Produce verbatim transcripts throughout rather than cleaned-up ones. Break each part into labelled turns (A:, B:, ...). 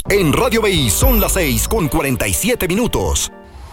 A: En Radio B I son las seis con cuarenta y siete minutos.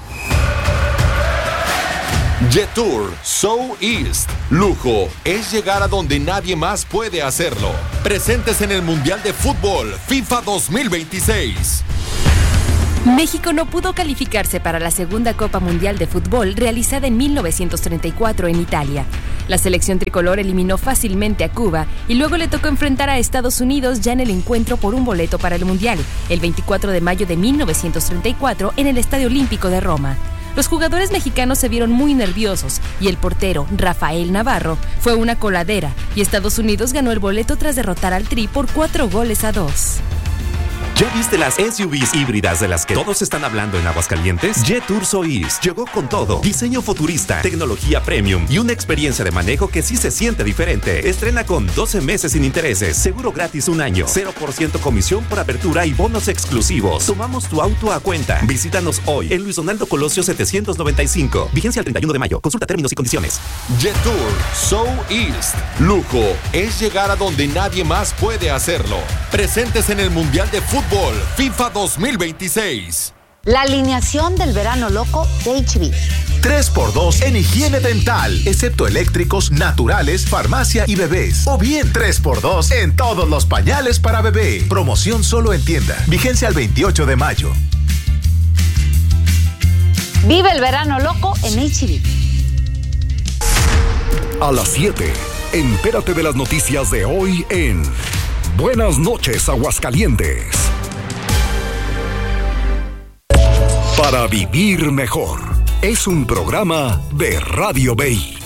B: Jetour So East. Lujo es llegar a donde nadie más puede hacerlo. Presentes en el Mundial de Fútbol FIFA dos mil veintiséis.
C: México no pudo calificarse para la segunda Copa Mundial de Fútbol realizada en mil novecientos treinta y cuatro en Italia. La selección tricolor eliminó fácilmente a Cuba y luego le tocó enfrentar a Estados Unidos ya en el encuentro por un boleto para el Mundial, el veinticuatro de mayo de mil novecientos treinta y cuatro en el Estadio Olímpico de Roma. Los jugadores mexicanos se vieron muy nerviosos y el portero, Rafael Navarro, fue una coladera y Estados Unidos ganó el boleto tras derrotar al Tri por cuatro goles a dos.
D: ¿Ya viste las S U Vs híbridas de las que todos están hablando en Aguascalientes? Jetour So East llegó con todo. Diseño futurista, tecnología premium y una experiencia de manejo que sí se siente diferente. Estrena con doce meses sin intereses, seguro gratis un año, cero por ciento comisión por apertura y bonos exclusivos. Tomamos tu auto a cuenta. Visítanos hoy en Luis Donaldo Colosio setecientos noventa y cinco. Vigencia el treinta y uno de mayo. Consulta términos y condiciones.
B: Jetour So East. Lujo es llegar a donde nadie más puede hacerlo. Presentes en el Mundial de Fútbol FIFA dos mil veintiséis.
E: La alineación del verano loco de H B.
F: tres por dos en higiene dental, excepto eléctricos, naturales, farmacia y bebés. O bien tres por dos en todos los pañales para bebé. Promoción solo en tienda. Vigencia el veintiocho de mayo.
E: Vive el verano loco en H B.
A: A las siete, entérate de las noticias de hoy en Buenas noches, Aguascalientes. Para vivir mejor, es un programa de Radio B I.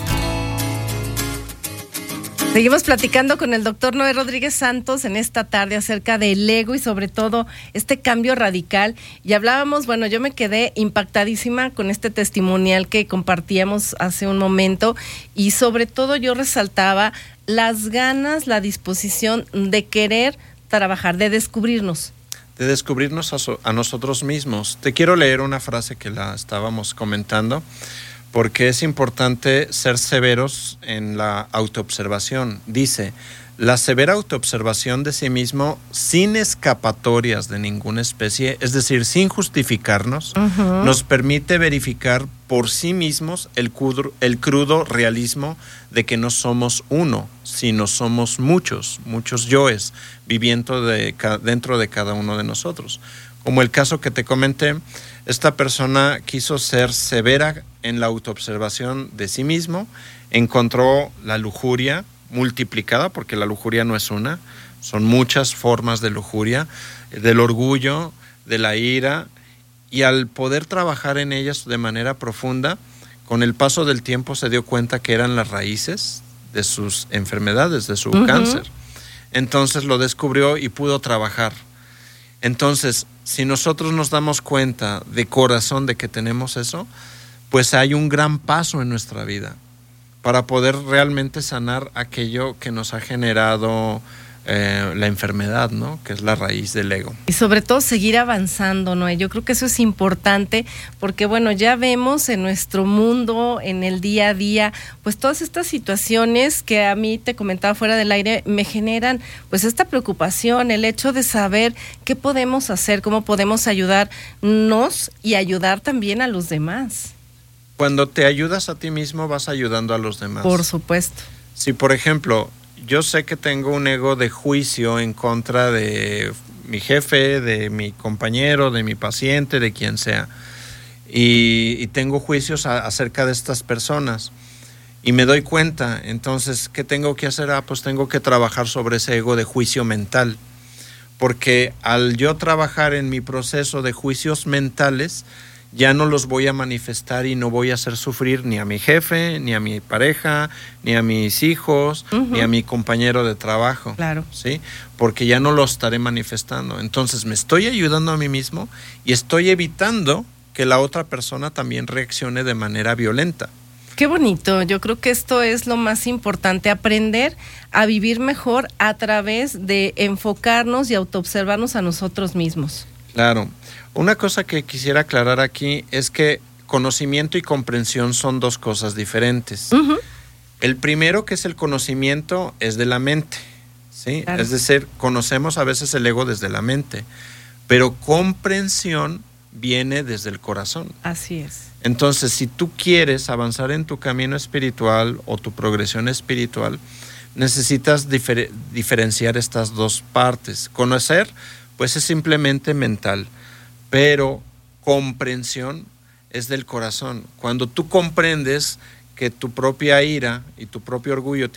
G: Seguimos platicando con el doctor Noé Rodríguez Santos en esta tarde acerca del ego y sobre todo este cambio radical. Y hablábamos, bueno, yo me quedé impactadísima con este testimonial que compartíamos hace un momento y sobre todo yo resaltaba las ganas, la disposición de querer trabajar, de descubrirnos.
H: De descubrirnos a, so, a nosotros mismos. Te quiero leer una frase que la estábamos comentando, porque es importante ser severos en la autoobservación. Dice, la severa autoobservación de sí mismo sin escapatorias de ninguna especie, es decir, sin justificarnos, uh-huh. nos permite verificar por sí mismos el crudo, el crudo realismo de que no somos uno, sino somos muchos, muchos yoes viviendo de, dentro de cada uno de nosotros. Como el caso que te comenté, esta persona quiso ser severa en la autoobservación de sí mismo, encontró la lujuria multiplicada, porque la lujuria no es una, son muchas formas de lujuria, del orgullo, de la ira, y al poder trabajar en ellas de manera profunda, con el paso del tiempo se dio cuenta que eran las raíces de sus enfermedades, de su uh-huh. cáncer. Entonces lo descubrió y pudo trabajar. Entonces, si nosotros nos damos cuenta de corazón de que tenemos eso, pues hay un gran paso en nuestra vida para poder realmente sanar aquello que nos ha generado eh, la enfermedad, ¿no? Que es la raíz del ego.
G: Y sobre todo seguir avanzando, ¿no? Yo creo que eso es importante porque, bueno, ya vemos en nuestro mundo, en el día a día, pues todas estas situaciones que a mí, te comentaba fuera del aire, me generan pues esta preocupación, el hecho de saber qué podemos hacer, cómo podemos ayudarnos y ayudar también a los demás.
H: Cuando te ayudas a ti mismo, vas ayudando a los demás.
G: Por supuesto.
H: Si, por ejemplo, yo sé que tengo un ego de juicio en contra de mi jefe, de mi compañero, de mi paciente, de quien sea, y, y tengo juicios a, acerca de estas personas, y me doy cuenta, entonces, ¿qué tengo que hacer? Ah, pues tengo que trabajar sobre ese ego de juicio mental, porque al yo trabajar en mi proceso de juicios mentales, ya no los voy a manifestar y no voy a hacer sufrir ni a mi jefe, ni a mi pareja, ni a mis hijos, uh-huh. ni a mi compañero de trabajo.
G: Claro.
H: ¿Sí? Porque ya no lo estaré manifestando. Entonces me estoy ayudando a mí mismo y estoy evitando que la otra persona también reaccione de manera violenta.
G: Qué bonito. Yo creo que esto es lo más importante, aprender a vivir mejor a través de enfocarnos y autoobservarnos a nosotros mismos.
H: Claro. Una cosa que quisiera aclarar aquí es que conocimiento y comprensión son dos cosas diferentes. Uh-huh. El primero, que es el conocimiento, es de la mente, ¿sí? Claro. Es decir, conocemos a veces el ego desde la mente, pero comprensión viene desde el corazón.
G: Así es.
H: Entonces, si tú quieres avanzar en tu camino espiritual o tu progresión espiritual, necesitas difer- diferenciar estas dos partes. Conocer, pues es simplemente mental, pero comprensión es del corazón. Cuando tú comprendes que tu propia ira y tu propio orgullo